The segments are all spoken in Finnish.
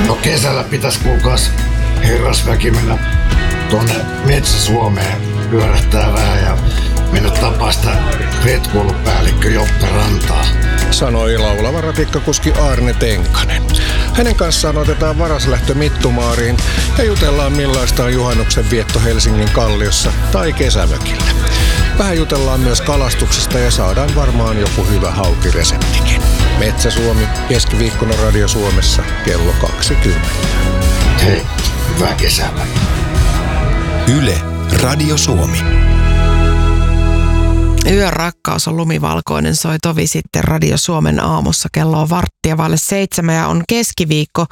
No kesällä pitäisi kuulkaas herrasväki mennä tuonne Metsä-Suomeen pyörähtää vähän ja mennä tapaa sitä retkuilupäällikkö Joppe Rantaa. Sanoi laulava ratikkakuski Arne Tenkanen. Hänen kanssaan otetaan varaslähtö Mittumaariin ja jutellaan millaista on juhannuksen vietto Helsingin Kalliossa tai kesämökillä. Vähän jutellaan myös kalastuksesta ja saadaan varmaan joku hyvä haukireseptikin. Metsä-Suomi keskiviikkona Radio Suomessa kello 20. Hei, hyvää kesää. Yle, Radio Suomi. Yön rakkaus on lumivalkoinen, soi tovi sitten Radio Suomen aamussa. Kello on 7:15 ja on keskiviikko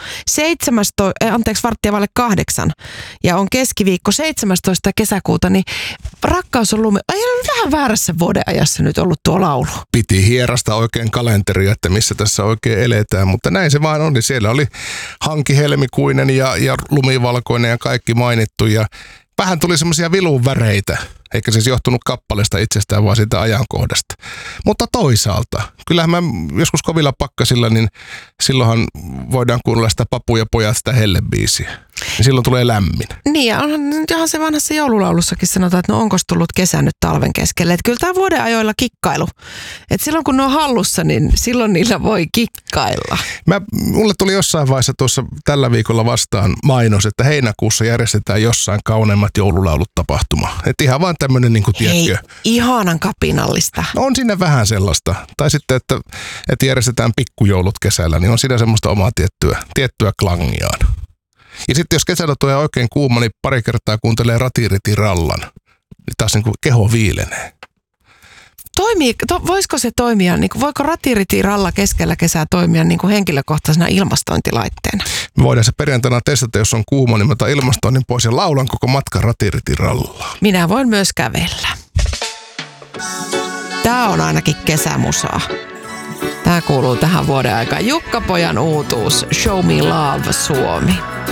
8 ja on keskiviikko 17. kesäkuuta, niin rakkaus on lumi. Ei ole vähän väärässä vuodenajassa nyt ollut tuo laulu. Piti hierasta oikein kalenteria, että missä tässä oikein eletään, mutta näin se vaan oli. Siellä oli hankihelmikuinen ja lumivalkoinen ja kaikki mainittu ja vähän tuli semmoisia vilun väreitä. Eikä siis johtunut kappaleesta itsestään, vaan siitä ajankohdasta. Mutta toisaalta, kyllähän mä joskus kovilla pakkasilla, niin silloinhan voidaan kuunnella sitä Papu ja pojat sitä Helle-biisiä. Ja silloin tulee lämmin. Niin, ja onhan se vanhassa joululaulussakin sanotaan, että no onko tullut kesä nyt talven keskelle. Että kyllä tämä vuoden ajoilla kikkailu. Että silloin kun ne on hallussa, niin silloin niillä voi kikkailla. Mulle tuli jossain vaiheessa tuossa tällä viikolla vastaan mainos, että heinäkuussa järjestetään jossain kauneimmat joululaulut tapahtuma. Että ihan vaan tämmöinen niin kuin tiedätkö. Hei, ihanan kapinallista. No on siinä vähän sellaista. Tai sitten, että järjestetään pikkujoulut kesällä, niin on siinä semmoista omaa tiettyä klangiaan. Ja sitten jos kesällä tulee oikein kuuma, niin pari kertaa kuuntelee Ratiriti Rallan. Niin taas niin kuin keho viilenee. Voisiko se toimia, niin kuin, voiko Ratiriti Ralla keskellä kesää toimia niin kuin henkilökohtaisena ilmastointilaitteena? Me voidaan se perjantaina testata, jos on kuuma, niin mä otan ilmastoinnin pois ja laulan koko matka Ratiriti Rallaa. Minä voin myös kävellä. Tää on ainakin kesämusaa. Tää kuuluu tähän vuoden aikaan. Jukka Pojan uutuus Show Me Love Suomi.